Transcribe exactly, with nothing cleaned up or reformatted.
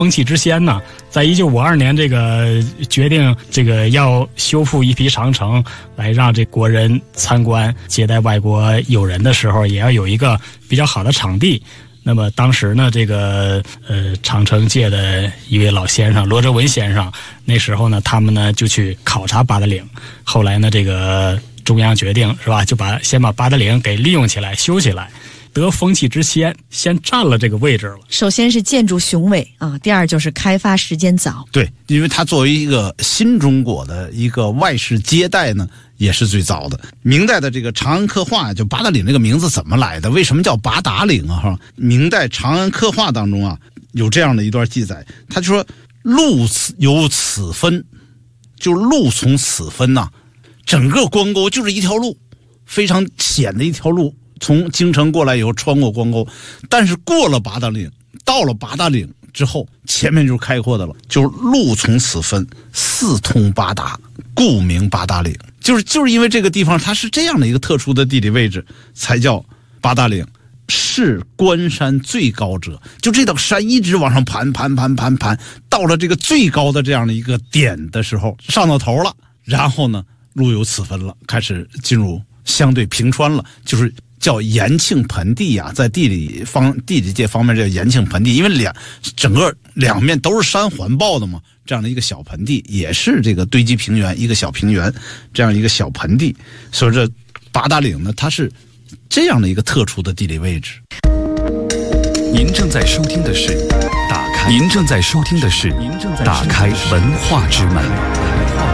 风起之先呢，在一九五二年这个决定这个要修复一批长城，来让这国人参观接待外国友人的时候，也要有一个比较好的场地。那么当时呢，这个呃长城界的一位老先生罗哲文先生，那时候呢，他们呢就去考察八达岭。后来呢，这个中央决定是吧，就把先把八达岭给利用起来、修起来。得风起之先，先占了这个位置了。 首先是建筑雄伟啊，第二就是开发时间早。 对，因为它作为一个新中国的一个外事接待呢，也是最早的。明代的这个长安刻画，就八达岭这个名字怎么来的？为什么叫八达岭啊？哈，明代长安刻画当中啊，有这样的一段记载，他就说路由此分，就路从此分呐、啊，整个关沟就是一条路，非常险的一条路。从京城过来以后，穿过关沟，但是过了八达岭，到了八达岭之后，前面就是开阔的了，就是路从此分，四通八达，故名八达岭。就是就是因为这个地方它是这样的一个特殊的地理位置，才叫八达岭。是关山最高者，就这道山一直往上盘盘盘盘盘，到了这个最高的这样的一个点的时候，上到头了，然后呢，路由此分了，开始进入相对平川了，就是叫延庆盆地啊，在地理方地理界方面叫延庆盆地，因为两整个两面都是山环抱的嘛，这样的一个小盆地，也是这个堆积平原，一个小平原，这样一个小盆地，所以这八达岭呢，它是这样的一个特殊的地理位置。 您正在收听的是打开，您正在收听的是打开文化之门。